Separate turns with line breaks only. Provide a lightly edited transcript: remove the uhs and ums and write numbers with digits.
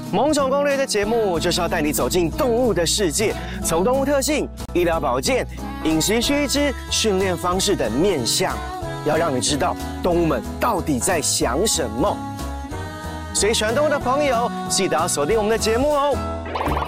萌宠攻略的节目就是要带你走进动物的世界，从动物特性、医疗保健、饮食须知、训练方式等面向，要让你知道动物们到底在想什么。所以喜欢动物的朋友，记得要锁定我们的节目哦。